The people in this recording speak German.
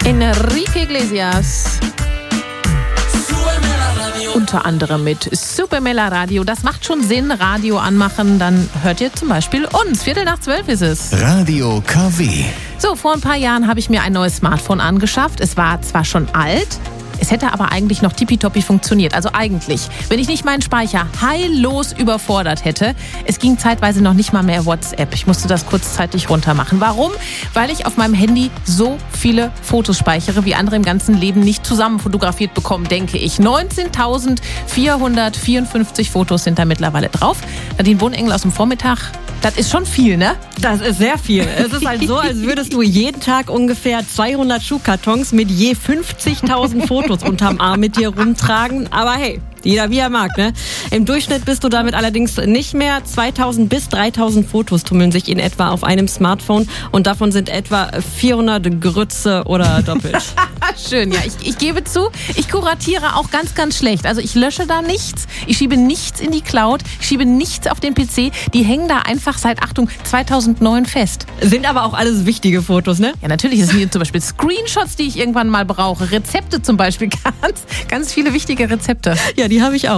Enrique Iglesias. Unter anderem mit Supermela Radio. Das macht schon Sinn, Radio anmachen. Dann hört ihr zum Beispiel uns. 11:45 ist es. Radio KW. So, vor ein paar Jahren habe ich mir ein neues Smartphone angeschafft. Es war zwar schon alt, es hätte aber eigentlich noch tippitoppi funktioniert. Also eigentlich, wenn ich nicht meinen Speicher heillos überfordert hätte. Es ging zeitweise noch nicht mal mehr WhatsApp. Ich musste das kurzzeitig runter machen. Warum? Weil ich auf meinem Handy so viele Fotos speichere, wie andere im ganzen Leben nicht zusammen fotografiert bekommen, denke ich. 19.454 Fotos sind da mittlerweile drauf. Nadine Bohnengel aus dem Vormittag. Das ist schon viel, ne? Das ist sehr viel. Es ist halt so, als würdest du jeden Tag ungefähr 200 Schuhkartons mit je 50.000 Fotos unterm Arm mit dir rumtragen. Aber hey, jeder wie er mag, ne? Im Durchschnitt bist du damit allerdings nicht mehr. 2.000 bis 3.000 Fotos tummeln sich in etwa auf einem Smartphone und davon sind etwa 400 Grütze oder doppelt. Schön, ja. Ich gebe zu, ich kuratiere auch ganz, ganz schlecht. Also ich lösche da nichts, ich schiebe nichts in die Cloud, ich schiebe nichts auf den PC. Die hängen da einfach seit, Achtung, 2009 fest. Sind aber auch alles wichtige Fotos, ne? Ja, natürlich sind hier zum Beispiel Screenshots, die ich irgendwann mal brauche. Rezepte zum Beispiel, ganz viele wichtige Rezepte. Ja, die habe ich auch.